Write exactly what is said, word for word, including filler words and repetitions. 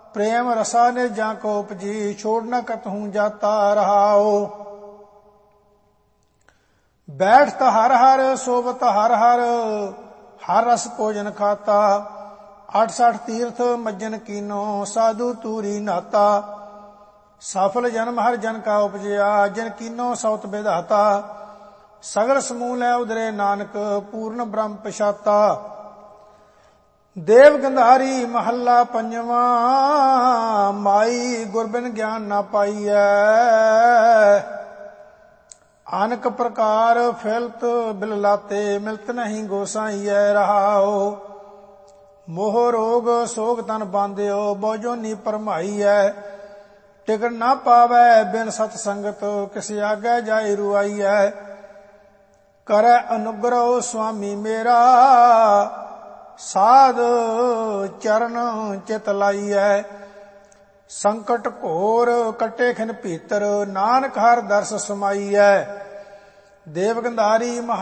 प्रेम रसा ने जाको उपजी छोड़ न कतहूँ जाता रहाओ। बैठत हर हर सोवत हर हर हर रस भोजन खाता। अठ सठ तीर्थ मज्जन कीनो साधु तूरी नाता। सफल जन्म हर जन का उपजया जिन कीनो सौत विधाता। सगल समूह है उदरे नानक पूर्ण ब्रह्म पछाता। देव गंधारी महला पंजवा माई गुरबिन ज्ञान ना पाईऐ। अनक प्रकार फिलत बिललाते मिलत नहीं गोसाईऐ रहाओ। मोह रोग सोग तन बांध्यो बहुजोनी परमाईऐ। टिकन ना पावै बिन सतसंगत किस आगे जाई रुआईऐ। करे अनुग्रह स्वामी मेरा साध चरण चित लाईऐ। संकट घोर कटे खिन भीतर नानक हर दर्श समाईऐ। देव गंधारी